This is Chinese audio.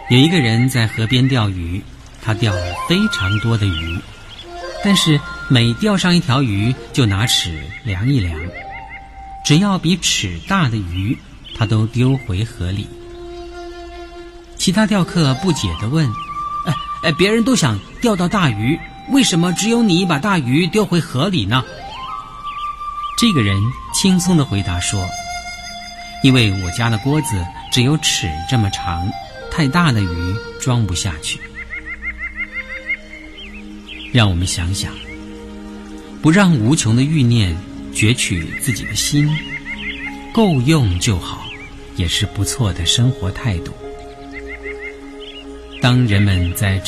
有一个人在河边钓鱼，他钓了非常多的鱼，但是每钓上一条鱼就拿尺量一量，只要比尺大的鱼，他都丢回河里。其他钓客不解地问：别人都想钓到大鱼，为什么只有你把大鱼丢回河里呢？这个人轻松地回答说：因为我家的锅子只有尺这么长，太大的鱼装不下去。让我们想想，不让无穷的欲念攫取自己的心，够用就好，也是不错的生活态度。当人们在